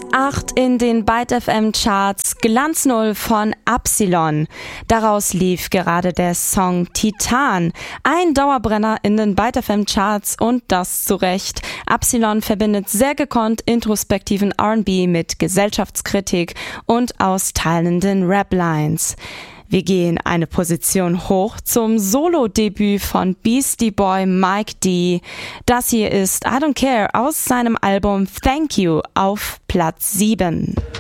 8 in den Byte FM Charts, Glanz 0 von Absilon. Daraus lief gerade der Song Titan, ein Dauerbrenner in den Byte FM Charts und das zu Recht. Absilon verbindet sehr gekonnt introspektiven R&B mit Gesellschaftskritik und austeilenden Rap-Lines. Wir gehen eine Position hoch zum Solo-Debüt von Beastie Boy Mike D. Das hier ist I Don't Care aus seinem Album Thank You auf Platz 7.